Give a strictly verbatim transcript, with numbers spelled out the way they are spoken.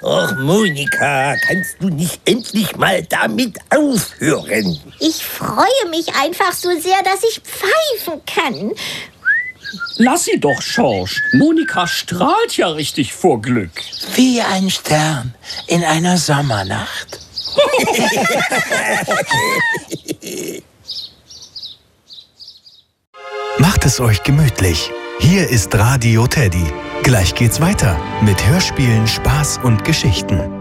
Och, Monika, kannst du nicht endlich mal damit aufhören? Ich freue mich einfach so sehr, dass ich pfeifen kann. Lass sie doch, Schorsch. Monika strahlt ja richtig vor Glück. Wie ein Stern in einer Sommernacht. Macht es euch gemütlich. Hier ist Radio Teddy. Gleich geht's weiter mit Hörspielen, Spaß und Geschichten.